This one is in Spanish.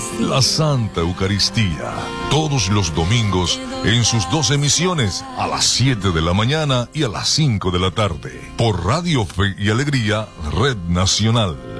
la Santa Eucaristía, todos los domingos en sus 2 emisiones, a las 7 de la mañana y a las 5 de la tarde, por Radio Fe y Alegría, Red Nacional.